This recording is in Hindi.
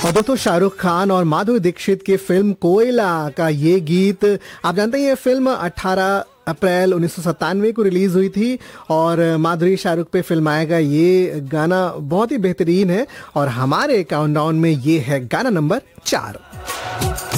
और दोस्तों, शाहरुख खान और माधुरी दीक्षित की फिल्म कोयला का ये गीत, आप जानते हैं ये फिल्म 18 अप्रैल 1997 को रिलीज हुई थी और माधुरी शाहरुख पे फिल्म आएगा ये गाना बहुत ही बेहतरीन है और हमारे काउंटडाउन में ये है गाना नंबर 4।